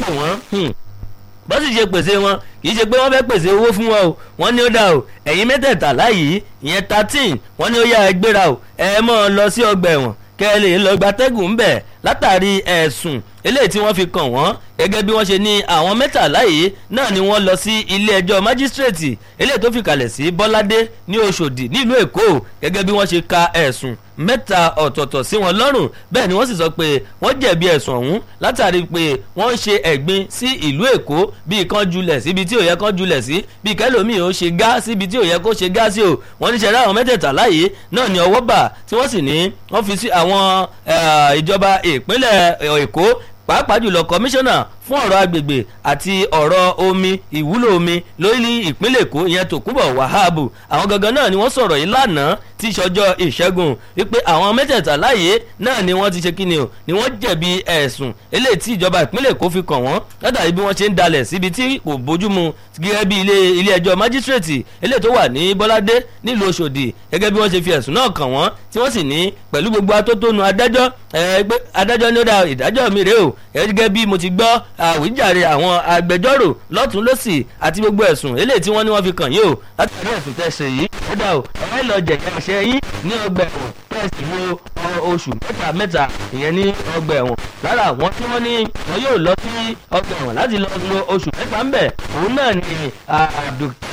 pè wọ́n bó sì ṣe pèsè wọn kì í ṣe pé wọ́n fẹ́ pèsè owó fún wọn o wọ́n ní ó dà o ẹ̀yin mẹ́tẹ̀ẹ̀tàlá yìí ìyẹn 13 wọ́n ní ó yá ẹ gbéra o ẹ mọ́ ọ lọ sí ọgbà ẹ̀wọ̀n kẹ́ ẹ lè lọ gbatẹ́gùn ń bẹ̀ látàrí ẹ̀sùn eléyìí tí wọ́n fi kàn wọ́n gẹ́gẹ́ bí wọ́n ṣe ní àwọn mẹ́tàlá yìí náà ni wọ́n lọ sí ilé ẹjọ́ májísírèètì eléyìí tó fi kalẹ̀ sí bọ́ládé ní Òṣòdì nílùú Èkó gẹ́gẹ́ bí wọ́n ṣe ka ẹ̀sùn mẹ́ta ọ̀tọ̀ọ̀tọ̀ sí wọn lọ́rùn bẹ́ẹ̀ ni wọ́n sì sọ pé wọ́n jẹ̀bi ẹ̀sùn ọ̀hún látàrí pé wọ́n ń ṣe ẹ̀gbin sí ìlú Èkó bíi kan julẹ̀ síbi tí ò yẹ kan julẹ̀ sí bíi kẹlòmíì ó ṣe gá síbi tí ò yẹ kó ṣe gá sí o wọ́n ní ṣẹlẹ̀ àwọn mẹ́tẹ̀ẹ̀tàlá yìí náà ni ọwọ́ bà tí wọ́n sì ní wọ́n fi sí àwọn ìjọba ìpínlẹ̀ Èkó pàápàá jùlọ kọmíṣánná fún ọ̀rọ̀ agbègbè àti ọ̀rọ̀ omi ìwúlò omi lórí ìpínlẹ̀ Èkó ìyẹn Tòkunbọ̀ Wàhábù àwọn gangan náà ni wọ́n sọ̀rọ̀ yìí lánàá tí ìṣọjọ́ ìṣẹ́gun wípé àwọn mẹ́tẹ̀ẹ̀ta láàyè náà ni wọ́n ti ṣe kíni o ni wọ́n jẹ̀bi ẹ̀sùn eléyìí tí ìjọba ìpínlẹ̀ Èkó fi kàn wọ́n látàrí bí wọ́n ṣe ń dalẹ̀ síbi tí kò bójúmu gẹ́gẹ́ bí ilé ẹjọ́ májísírèètì eléyìí tó wà ní Bọ́ládé nílùú Òṣòdì gẹ́gẹ́ bí wọ́n ṣe fi ẹ̀sùn náà kàn wọ́n tí wọ́n sì ní pẹ̀lú gbogbo atótónu adájọ́ ní ó dá ìdájọ́ mi rèé o gẹ́gẹ́ bí mo ti gbọ́ àwíjàre àwọn agbẹjọ́rò lọ́tún lọ́sì àti gbogbo ẹ̀sùn eléyìí tí wọ́n ní wọ́n fi kàn yín o látàrí ẹ̀sùn tẹ̀sẹ̀ yìí ó dà o ẹ lọ jẹ̀yà ẹ̀ṣẹ̀ yín ní ọgbà ẹ̀wọ̀n tẹ̀sí wo oṣù mẹ́ta ìyẹn ní ọgbà ẹ̀wọ̀n lára àwọn tí wọ́n ní wọn yóò lọ sí ọgbà ẹ̀wọ̀n láti lọ lo oṣù mẹ́ta ń bẹ̀ òun náà ni